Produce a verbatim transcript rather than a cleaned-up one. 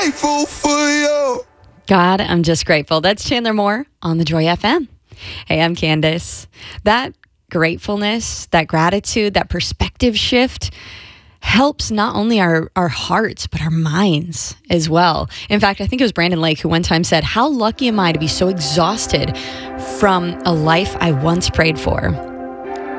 Grateful for you. God, I'm just grateful. That's Chandler Moore on the Joy F M. Hey, I'm Candace. That gratefulness, that gratitude, that perspective shift helps not only our, our hearts, but our minds as well. In fact, I think it was Brandon Lake who one time said, how lucky am I to be so exhausted from a life I once prayed for?